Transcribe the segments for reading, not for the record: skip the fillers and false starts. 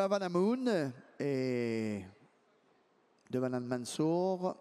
Havana Moon et de Manan Mansour.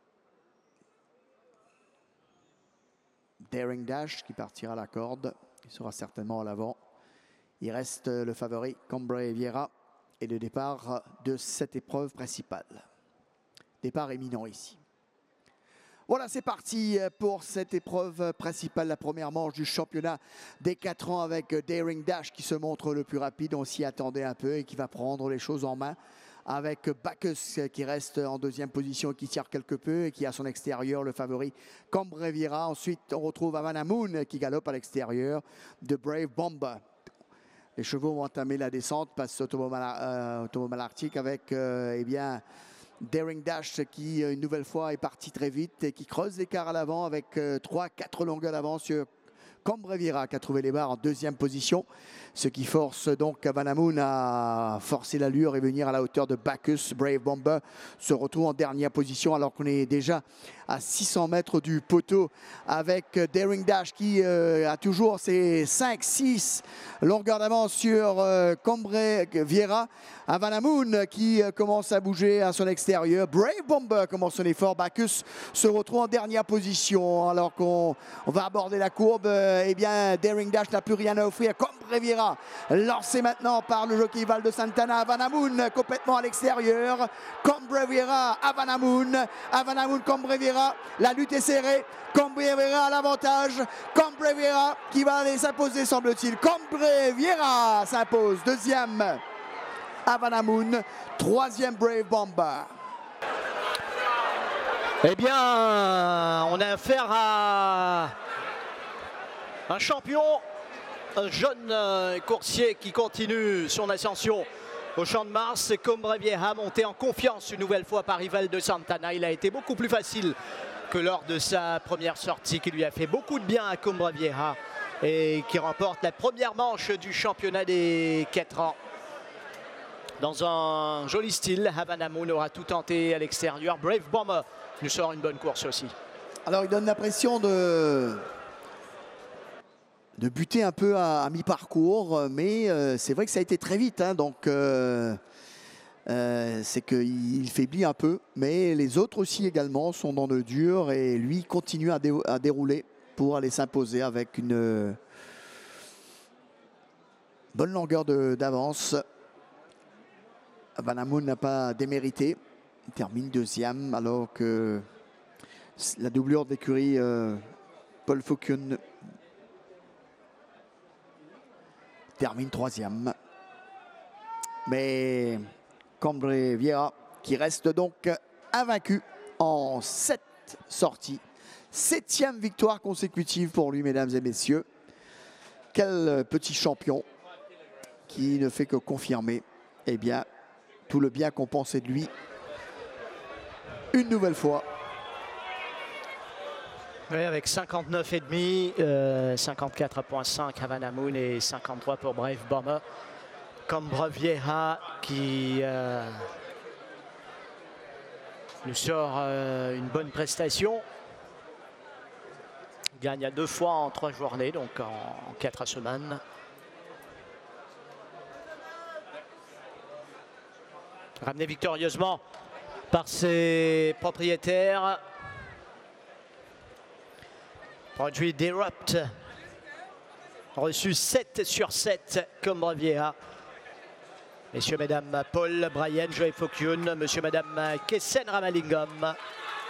Daring Dash qui partira à la corde. Il sera certainement à l'avant. Il reste le favori Cambrai Vieira et le départ de cette épreuve principale. Départ éminent ici. Voilà, c'est parti pour cette épreuve principale, la première manche du championnat des 4 ans avec Daring Dash qui se montre le plus rapide. On s'y attendait un peu et qui va prendre les choses en main avec Bacchus qui reste en deuxième position et qui tire quelque peu et qui a son extérieur le favori Cambrai Vieira. Ensuite, on retrouve Havana Moon qui galope à l'extérieur de Brave Bomber. Les chevaux vont entamer la descente, passe Automobile Arctic avec eh bien, Daring Dash qui une nouvelle fois est parti très vite et qui creuse l'écart à l'avant avec 3-4 longueurs d'avance sur Cambrai Vieira qui a trouvé les barres en deuxième position. Ce qui force donc Havana Moon à forcer l'allure et venir à la hauteur de Bacchus. Brave Bomber se retrouve en dernière position alors qu'on est déjà à 600 mètres du poteau avec Daring Dash qui a toujours ses 5-6 longueurs d'avance sur Cambrai Vieira. Havana Moon qui commence à bouger à son extérieur. Brave Bomber commence son effort. Bacchus se retrouve en dernière position alors qu'on va aborder la courbe. Eh bien, Daring Dash n'a plus rien à offrir. Cambrai Vieira lancé maintenant par le jockey Val de Santana. Havana Moon complètement à l'extérieur. Cambrai Vieira, Havana Moon, Cambrai Vieira. La lutte est serrée. Cambrai Vieira à l'avantage. Cambrai Vieira qui va aller s'imposer semble-t-il. Cambrai Vieira s'impose. Deuxième Havana Moon. Troisième Brave Bomber. Eh bien, on a affaire à un champion, un jeune coursier qui continue son ascension au Champ de Mars. Cambrai Vieira monté en confiance une nouvelle fois par Val de Santana. Il a été beaucoup plus facile que lors de sa première sortie qui lui a fait beaucoup de bien à Cambrai Vieira et qui remporte la première manche du championnat des 4 ans. Dans un joli style, Havana Moon aura tout tenté à l'extérieur. Brave Bomber nous sort une bonne course aussi. Alors il donne l'impression de buter un peu à mi-parcours, mais c'est vrai que ça a été très vite, hein, donc c'est qu'il faiblit un peu, mais les autres aussi également sont dans le dur et lui continue à dérouler pour aller s'imposer avec une bonne longueur d'avance. Havana Moon n'a pas démérité, il termine deuxième alors que la doublure d'écurie Paul Faucon termine troisième. Mais Cambrai Vieira qui reste donc invaincu en 7 sorties. 7e victoire consécutive pour lui, mesdames et messieurs. Quel petit champion qui ne fait que confirmer eh bien, tout le bien qu'on pensait de lui une nouvelle fois. Oui, avec 59,5, 54,5 Havana Moon et 53 pour Brave Bomber. Cambrai Vieira qui nous sort une bonne prestation. Il gagne à 2 fois en 3 journées, donc en 4 semaines. Ramené victorieusement par ses propriétaires. Produit d'Erupt. Reçu 7 sur 7 Cambrai Vieira. Messieurs, mesdames, Paul, Brian, Joey Faucon, monsieur, madame, Kessen Ramalingam.